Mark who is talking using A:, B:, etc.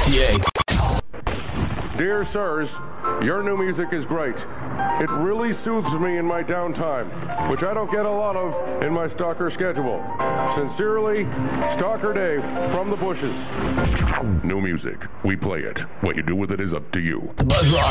A: KPFTA.
B: Dear sirs, your new music is great. It really soothes me in my downtime, which I don't get a lot of in my stalker schedule. Sincerely, Stalker Dave from the bushes. New music. We play it. What you do with it is up to you.
A: The Buzz Rock